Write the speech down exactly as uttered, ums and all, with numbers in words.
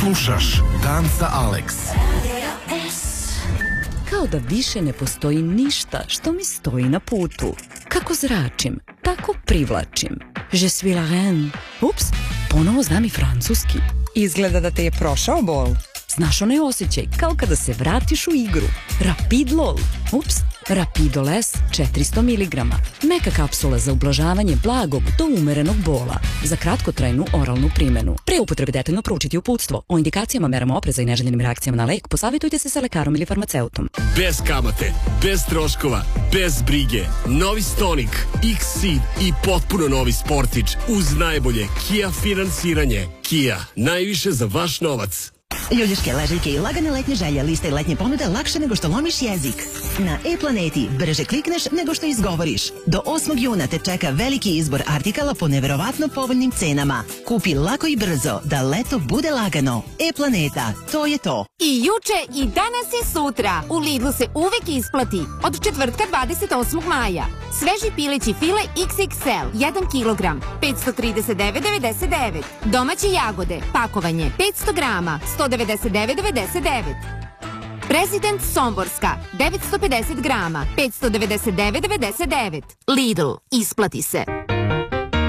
Slušaš Dan sa Alex. Kao da više ne postoji ništa što mi stoji na putu. Kako zračim, tako privlačim. Je suis la reine. Ups, ponovo znam i francuski. Izgleda da te je prošao bol. Znaš onaj osjećaj, kao kada se vratiš u igru. Rapid lol. Ups, Rapidol S četiristo miligrama. Meka kapsula za ublažavanje blagog do umerenog bola. Za kratkotrajnu oralnu primenu. Pre upotrebe detaljno proučiti uputstvo. O indikacijama, merama opreza i neželjenim reakcijama na lek posavjetujte se sa lekarom ili farmaceutom. Bez kamate, bez troškova, bez brige. Novi Stonic, X-Seed i potpuno novi Sportić uz najbolje Kia finansiranje. Kia, najviše za vaš novac. Ljuljuške, leželjke i lagane letnje želje, liste i letnje ponude lakše nego što lomiš jezik. Na e-planeti brže klikneš nego što izgovoriš. Do osmog juna te čeka veliki izbor artikala po neverovatno povoljnim cenama. Kupi lako i brzo da leto bude lagano. E-planeta, to je to. I juče i danas i sutra. U Lidlu se uvek isplati. Od četvrtka dvadeset osmog maja. Sveži pileći file iks iks el, jedan kilogram, petsto trideset devet devedeset devet. Domaće jagode, pakovanje, petsto grama, sto devedeset devet devedeset devet. Prezident Somborska, devetsto pedeset grama, petsto devedeset devet devedeset devet. Lidl, isplati se.